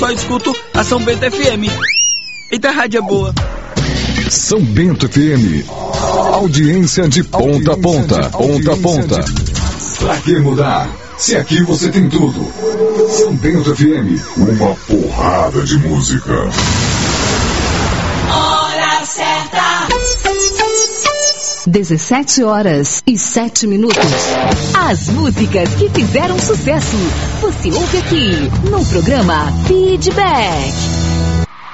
só escuto a São Bento FM. Eita, a rádio é boa. São Bento FM. Audiência de ponta a ponta. Ponta a ponta. Pra que mudar? Se aqui você tem tudo. São Bento FM. Uma porrada de música. Hora certa. 17h07. As músicas que fizeram sucesso. Você ouve aqui no programa Feedback.